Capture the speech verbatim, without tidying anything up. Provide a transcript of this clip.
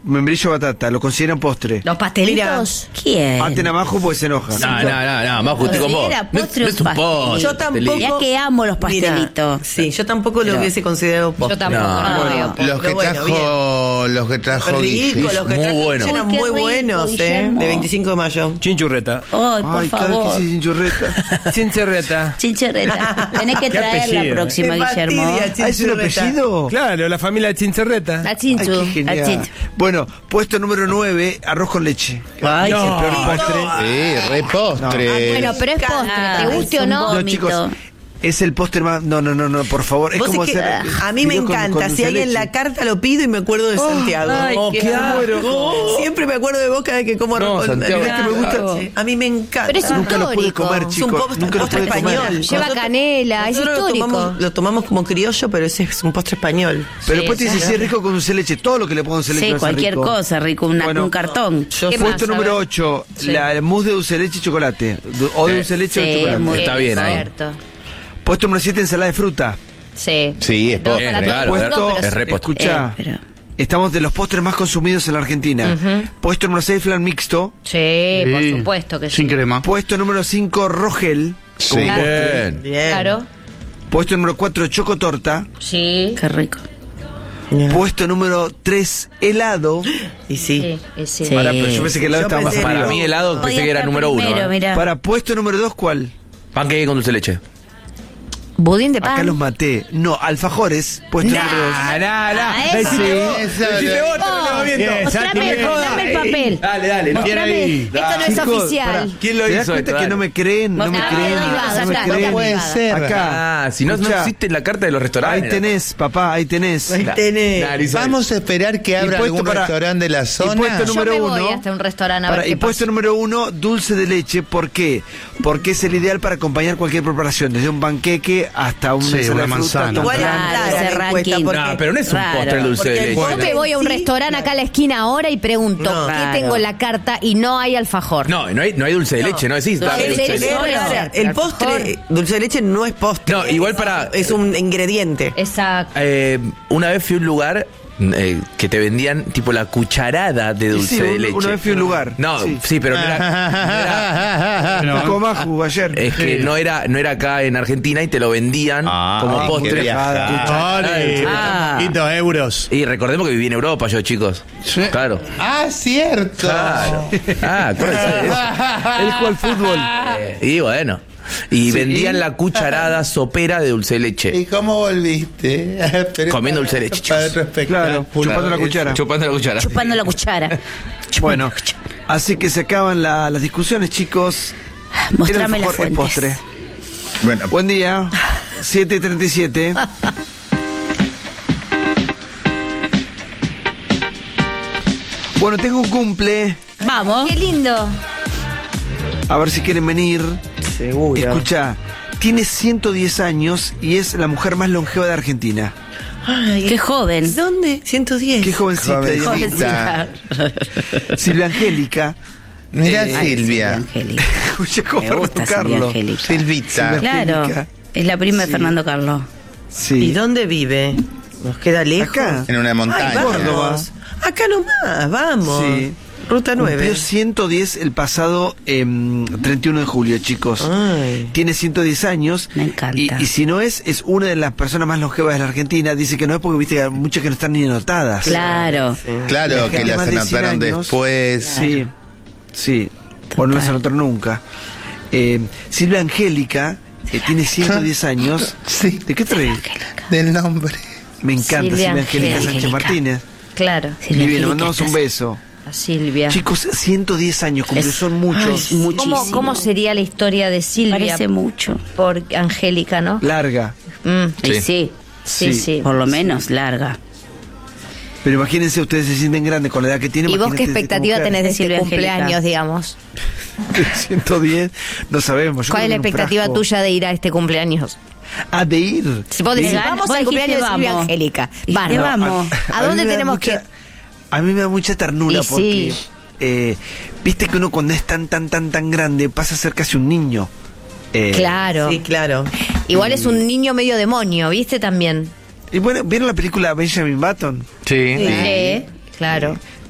membrillo batata, ¿lo consideran postre? ¿Los pastelitos? ¿Quién? Antes a Majo porque se enoja. No, no, no, no, más justo con vos. Era No, postre no o es un pastel. postre. Yo tampoco. Ya que amo los Mira, pastelitos. sí, yo tampoco lo Pero- hubiese considerado postre. Yo tampoco, No. no, lo Bueno, veo. Los Pero que bueno, trajo, los que trajo Rico, Guille. los que Muy trajo bueno. eran Uy, qué muy rico, buenos, ¿eh? Guillermo. De veinticinco de mayo. Chinchurreta. Ay, por Ay, cada vez que favor. se chinchurreta. Chinchurreta. Chincherreta. Tenés que Qué traer la apellido, próxima, Qué Guillermo. fastidia, ¿Ah, es un Chinchurreta. apellido? Claro, la familia Chinchurreta. La Ay, chinchu. qué La genial. chinchu. Bueno, puesto número nueve, arroz con leche. Ay, No. qué Peor postre. Sí, re postre. Bueno, pero es postre, Ah, te guste es o un no. No, vómito. chicos, es el postre más... No, no, no, no, por favor. Es Vos como es que, hacer... a mí me fideo con- encanta. con Si dulce hay de en la leche. carta lo pido y me acuerdo de Santiago. Ay, Oh, qué qué asco. Siempre me acuerdo de vos cada vez que como No, arroz con- Santiago. Mirá que me gusta. Claro. Sí, a mí me encanta. Pero es un Nunca lo pude histórico. comer, Es un chicos. postre, Nunca lo postre pude comer. español. Lleva canela, es Nosotros lo histórico. tomamos, lo tomamos como criollo, pero ese es un postre español. Pero Sí, después te dice sí. si es rico con dulce de leche. Todo lo que le pongo dulce de leche Sí, no es cualquier rico. cosa, rico. Una- Bueno, un cartón. Yo ¿Qué Puesto más? A número ver. ocho, Sí. la mousse de dulce de leche y chocolate. Du- O de dulce de leche Sí, o chocolate. muy- Está bien ahí. Cierto. Puesto número siete, ensalada de fruta. Sí. Sí, es No postre. para todo el Claro, mundo, Puesto, pero es sí. re postre. escuchá, Eh, pero- estamos de los postres más consumidos en la Argentina. Puesto número seis, flan mixto. Sí, por Sí. supuesto que sí. Sin crema. Puesto número cinco, rogel. Sí. Bien. Bien. Claro. Puesto número cuatro, chocotorta. Sí. Qué rico. Bien. Puesto número tres, helado. Y sí. Sí, sí. Sí. Pará, pero yo pensé que el helado Yo estaba más pensé- Para arriba. mí helado pensé Podía que era estar número uno. primero, ¿eh? mirá. Para puesto número dos, ¿cuál? Panqueque con dulce de leche. Budín de pan. Acá los maté. No, alfajores. Puesto número dos. Ah, nah, nah. Ah, ese. Decile vos, Esa- decile vos, te lo Bien, viendo. Mostrame, mostrame el papel. Dale, dale. Mostrame. Esto no es Chicos, oficial. pará. ¿Quién lo ¿Te das hizo cuenta esto? que Dale. no me creen? No me Mostrame creen. dónde vas, No me acá, creen. no puede ser. Acá. Ah, si no, no Escuchá. existe en la carta de los restaurantes. Ahí tenés, papá, ahí tenés. Ahí tenés. Dale, Isabel. Vamos a esperar que abra puesto algún para- restaurante de la y zona. puesto Yo número me voy uno. hasta un restaurante a Para- ver y qué puesto pasa. número uno, dulce de leche. ¿Por qué? Porque es el ideal para acompañar cualquier preparación, desde un panqueque hasta una Sí, ensalada una de fruta, manzana. hasta un Igual es Claro, flan. rara ese la encuesta ranking. porque- No, pero no es un Raro. postre el dulce de Porque leche. Yo me voy a un restaurante acá a la esquina ahora y pregunto, No. ¿qué Claro. tengo en la carta? Y no hay alfajor. No, no hay, no hay dulce de leche, no decís. dame Dulce dulce de de leche leche. no, Es no. rara. El postre, dulce de leche no es postre. No, igual para- Es un ingrediente. Exacto. Eh, una vez fui a un lugar eh, que te vendían tipo la cucharada de Y dulce sí, de un- leche. una vez fui a un lugar. No, sí, Sí. pero no era, no era- Buscó Maju ayer. es que no era no era acá en Argentina y te lo vendían Ah, como qué postre. viajada. Cucharada de dulce de leche. Ah. Poquitos euros. Y recordemos que viví en Europa yo, chicos. Sí. Claro. Ah, cierto. Claro. Ah, acuérdense de eso. Él juega al fútbol. Eh, Y bueno. Y vendían la cucharada sopera de dulce de leche. ¿Y cómo volviste? Pero Comiendo dulce de leche, para chicos. otro espectáculo. Claro, chupando la cuchara. Chupando la cuchara. Chupando la cuchara. Bueno, así que se acaban la- las discusiones, chicos. Mostrame El las alfajor es fuentes. postre. Bueno, Buen día, siete y treinta y siete. Bueno, tengo un cumple. Vamos. Qué lindo. A ver si quieren venir. Seguro. Escucha, tiene ciento diez años y es la mujer más longeva de Argentina. Ay, Qué joven. ¿Dónde? ciento diez. Qué jovencita. Jovencita. Dianita. Silvia Angélica. mira Eh, Silvia. Angélica. Escucha cómo Me Fernando gusta Silvia Carlos. Angélica. Silvita. Claro. Angélica. Es la prima de Sí. Fernando Carlos. Sí. ¿Y dónde vive? ¿Nos queda lejos? Acá. En una Ay, montaña. vamos. Córdoba. Acá nomás, vamos. Sí. Ruta nueve. Cumplió ciento diez el pasado em, treinta y uno de julio, chicos. Ay. Tiene ciento diez años. Me encanta. Y, y si no es, es una de las personas más longevas de la Argentina. Dice que no es porque viste que hay muchas que no están ni anotadas. Claro. Claro, La que gente las más de cien anotaron años. después. Sí, sí. O no las anotaron nunca. Eh, Silvia Angélica eh, tiene ciento diez años. Sí. ¿De qué te reís? Del nombre. Me encanta Silvia Silvia Angélica Angélica. Sánchez Martínez. Claro. Silvia Divino, Angélica, mandamos un estás- beso. A Silvia. Chicos, ciento diez años cumplió, Es- son muchos. Ay, muchísimo. ¿Cómo, ¿Cómo sería la historia de Silvia Parece mucho. por Angélica, no? Larga. Mm, Y Sí. sí, sí, Sí. sí. por lo menos larga. Pero imagínense, ustedes se sienten grandes con la edad que tienen. ¿Y vos qué imagínate esta expectativa mujer. tenés de Silvia este Angélica. cumpleaños, digamos? ciento diez, no sabemos. Yo ¿Cuál es la creo que en un expectativa frasco. tuya de ir a este cumpleaños? Ah, de ir. Si vos decís, Legal, vamos vos al dijiste cumpleaños de Silvia vamos. Angélica. Dijiste Bárbaro. vamos. ¿A mí dónde me da tenemos mucha- que...? A mí me da mucha ternura Y porque... sí. eh, viste que uno cuando es tan, tan, tan, tan grande pasa a ser casi un niño. Eh, Claro. Sí, claro. Igual es un niño medio demonio, ¿viste? También. Y bueno, ¿vieron la película Benjamin Button? Sí. Sí, claro.